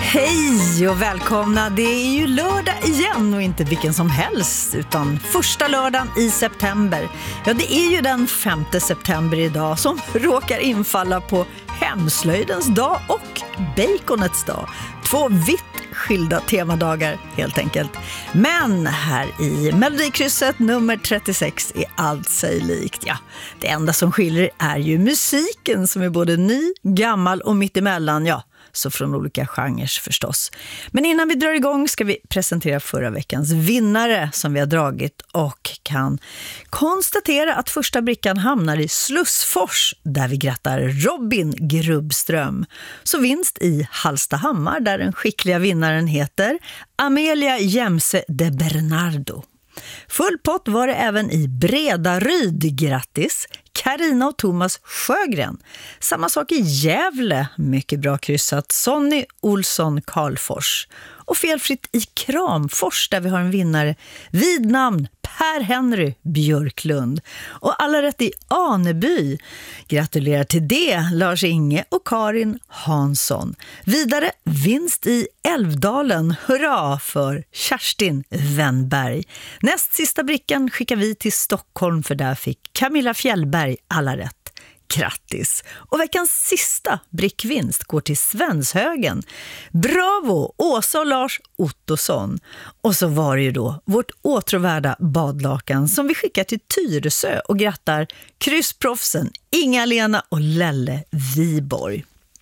Hej och välkomna, det är ju lördag igen och inte vilken som helst utan första lördagen i september. Ja, det är ju den 5 september idag som råkar infalla på hemslöjdens dag och baconets dag. Två vitt skilda temadagar helt enkelt. Men här i Melodikrysset nummer 36 är allt sig likt. Ja, det enda som skiljer är ju musiken som är både ny, gammal och mittemellan, ja. Så från olika genrer förstås. Men innan vi drar igång ska vi presentera förra veckans vinnare som vi har dragit och kan konstatera att första brickan hamnar i Slussfors där vi grattar Robin Grubbström. Så vinst i Hallstahammar där den skickliga vinnaren heter Amelia Jämse de Bernardo. Full pott var det även i Bredaryd, grattis Carina och Thomas Sjögren. Samma sak i Gävle, mycket bra kryssat, Sonny Olsson Karlfors. Och felfritt i Kramfors där vi har en vinnare vid namn Per-Henry Björklund. Och alla rätt i Aneby. Gratulerar till det Lars-Inge och Karin Hansson. Vidare vinst i Älvdalen. Hurra för Kerstin Wennberg. Näst sista brickan skickar vi till Stockholm för där fick Camilla Fjällberg alla rätt. Grattis! Och veckans sista brickvinst går till Svenshögen. Bravo! Åsa och Lars Ottosson. Och så var det ju då vårt åtråvärda badlakan som vi skickar till Tyresö och grattar kryssproffsen Inga-Lena och Lelle Viborg.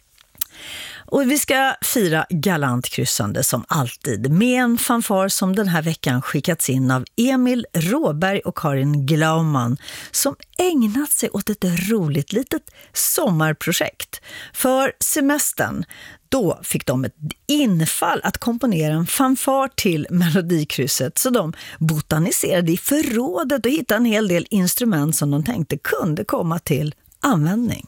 Och vi ska fira galant kryssande som alltid med en fanfar som den här veckan skickats in av Emil Råberg och Karin Glaumann som ägnat sig åt ett roligt litet sommarprojekt. För semestern, då fick de ett infall att komponera en fanfar till Melodikrysset så de botaniserade i förrådet och hittade en hel del instrument som de tänkte kunde komma till användning.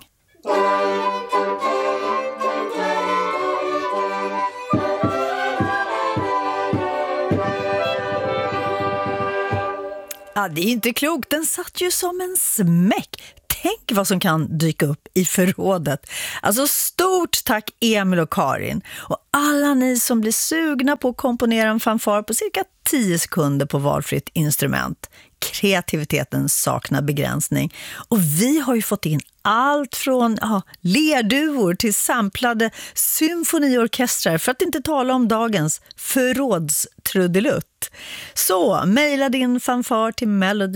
Ja, det är inte klokt. Den satt ju som en smäck. Tänk vad som kan dyka upp i förrådet. Alltså stort tack Emil och Karin. Och alla ni som blir sugna på att komponera en fanfar på cirka 10 sekunder på valfritt instrument. Kreativiteten saknar begränsning. Och vi har ju fått in allt från lerduvor till samplade symfoniorkestrar för att inte tala om dagens förrådstrudelutt. Så mejla din fanfar till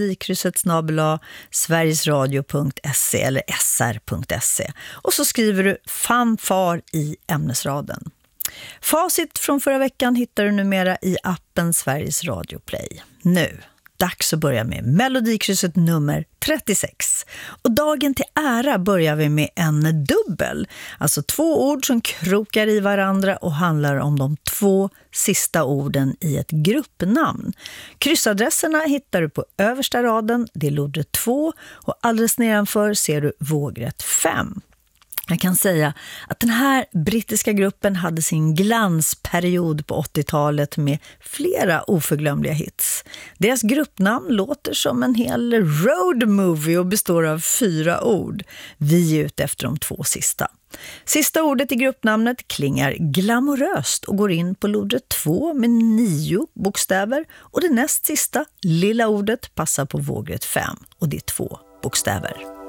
melodikrysset@sverigesradio.se eller sr.se och så skriver du fanfar i ämnesraden. Facit från förra veckan hittar du numera i appen Sveriges Radio Play. Nu, dags att börja med Melodikrysset nummer 36. Och dagen till ära börjar vi med en dubbel. Alltså 2 ord som krokar i varandra och handlar om de 2 sista orden i ett gruppnamn. Kryssadresserna hittar du på översta raden, det är lodret 2 och alldeles nedanför ser du vågrätt 5. Jag kan säga att den här brittiska gruppen hade sin glansperiod på 80-talet med flera oförglömliga hits. Deras gruppnamn låter som en hel road movie och består av 4 ord. Vi är ute efter de 2 sista. Sista ordet i gruppnamnet klingar glamoröst och går in på lodret 2 med 9 bokstäver och det näst sista lilla ordet passar på vågrätt 5 och det är 2 bokstäver.